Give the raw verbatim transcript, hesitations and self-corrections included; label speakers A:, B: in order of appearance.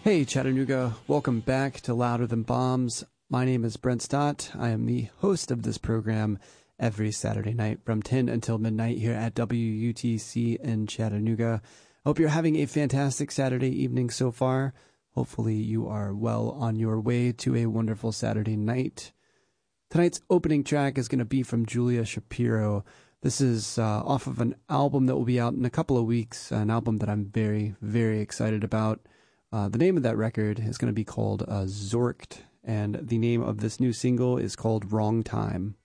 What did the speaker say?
A: Hey Chattanooga, welcome back to Louder Than Bombs. My name is Brent Stott. I am the host of this program every Saturday night from ten until midnight here at W U T C in Chattanooga. Hope you're having a fantastic Saturday evening so far. Hopefully you are well on your way to a wonderful Saturday night. Tonight's opening track is going to be from Julia Shapiro. This is uh, off of an album that will be out in a couple of weeks, an album that I'm very, very excited about. Uh, the name of that record is going to be called uh, Zorked, and the name of this new single is called Wrong Time.